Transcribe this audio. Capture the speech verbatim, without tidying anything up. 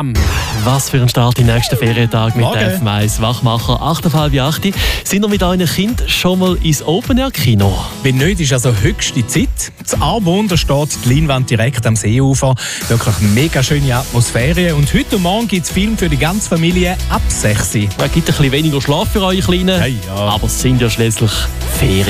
Bam! Was für ein Start in den nächsten Ferientag mit der F M eins Wachmacher. acht Uhr fünfundhalb. Sind ihr mit euren Kindern schon mal ins Open-Air-Kino? Wenn nicht, ist also höchste Zeit. Das Aarwohn, da steht die Leinwand direkt am Seeufer. Wirklich mega schöne Atmosphäre. Und heute und morgen gibt es Film für die ganze Familie ab sechs Uhr. Es gibt ein bisschen weniger Schlaf für eure Kleinen, Hey, ja. aber es sind ja schließlich Ferien.